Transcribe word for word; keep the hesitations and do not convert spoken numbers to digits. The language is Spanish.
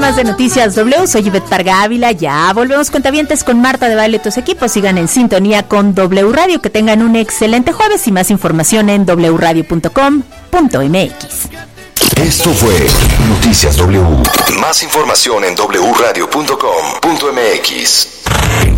más de Noticias W. Soy Ivette Parga Ávila. Ya volvemos, cuentavientes, con Marta de Baile, tus equipos. Sigan en sintonía con W Radio. Que tengan un excelente jueves y más información en doble u radio punto com punto m x. Esto fue Noticias W. Más información en doble u radio punto com punto m x.